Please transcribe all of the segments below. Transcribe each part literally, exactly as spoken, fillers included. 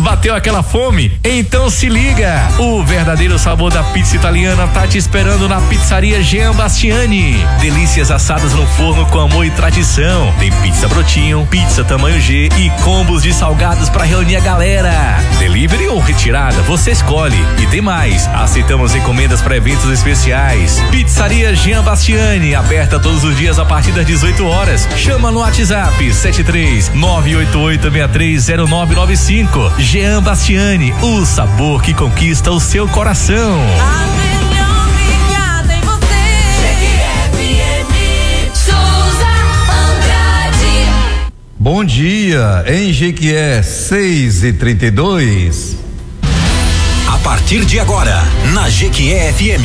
Bateu aquela fome? Então se liga! O verdadeiro sabor da pizza italiana tá te esperando na Pizzaria Jean Bastiani. Delícias assadas no forno com amor e tradição. Tem pizza brotinho, pizza tamanho G e combos de salgados pra reunir a galera. Delivery ou retirada, você escolhe. E tem mais, aceitamos encomendas para eventos especiais. Pizzaria Jean Bastiani, aberta todos os dias a partir das dezoito horas. Chama no WhatsApp sete três nove oito oito seis três zero nove nove cinco. Jean Bastiani, o sabor que conquista o seu coração. A melhor ligada em você. F M, Souza Andrade. Bom dia, em Jequié, seis e trinta e dois. A partir de agora, na Jequié F M,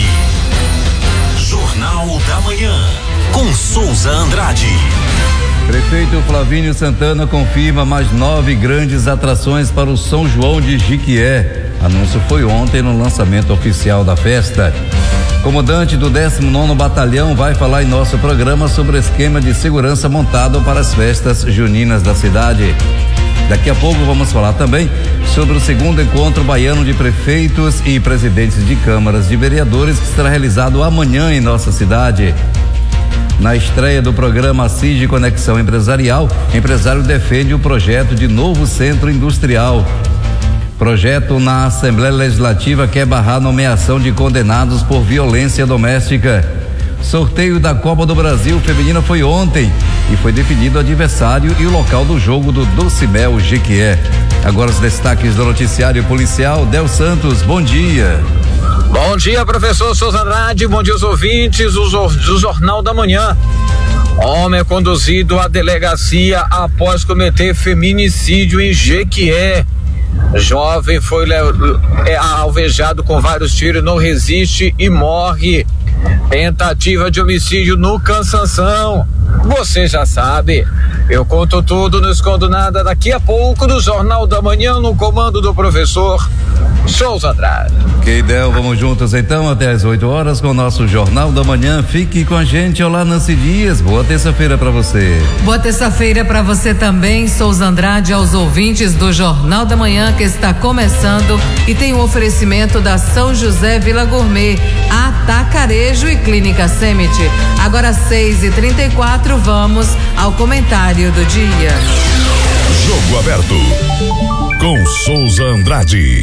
Jornal da Manhã, com Souza Andrade. Prefeito Flavínio Santana confirma mais nove grandes atrações para o São João de Jequié. Anúncio foi ontem no lançamento oficial da festa. Comandante do décimo nono Batalhão vai falar em nosso programa sobre o esquema de segurança montado para as festas juninas da cidade. Daqui a pouco vamos falar também sobre o segundo encontro baiano de prefeitos e presidentes de câmaras de vereadores que será realizado amanhã em nossa cidade. Na estreia do programa CIG Conexão Empresarial, empresário defende o projeto de novo centro industrial. Projeto na Assembleia Legislativa quer barrar nomeação de condenados por violência doméstica. Sorteio da Copa do Brasil Feminina foi ontem e foi definido o adversário e o local do jogo do Docimel Jequié. Agora os destaques do noticiário policial. Del Santos, bom dia. Bom dia, professor Souza Andrade, bom dia aos ouvintes do Jornal da Manhã. Homem é conduzido à delegacia após cometer feminicídio em Jequié. Jovem foi é, alvejado com vários tiros, não resiste e morre. Tentativa de homicídio no Cansanção. Você já sabe, eu conto tudo, não escondo nada daqui a pouco no Jornal da Manhã, no comando do professor Souza Andrade. Ok, Del, vamos juntos então até às oito horas com o nosso Jornal da Manhã. Fique com a gente. Olá, Nancy Dias, boa terça-feira para você. Boa terça-feira para você também, Souza Andrade, aos ouvintes do Jornal da Manhã que está começando e tem um oferecimento da São José Vila Gourmet, Atacarejo e Clínica Semite. Agora seis e trinta e quatro, vamos ao comentário do dia. Jogo aberto com Souza Andrade.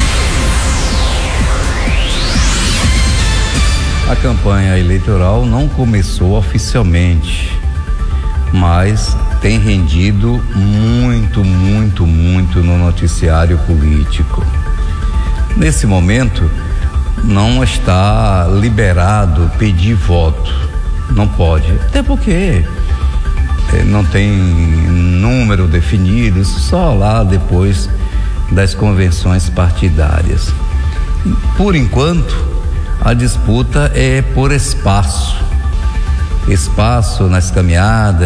A campanha eleitoral não começou oficialmente, mas tem rendido muito, muito, muito no noticiário político. Nesse momento, não está liberado pedir voto. Não pode, até porque não tem número definido, só lá depois das convenções partidárias. Por enquanto, a disputa é por espaço, espaço nas caminhadas,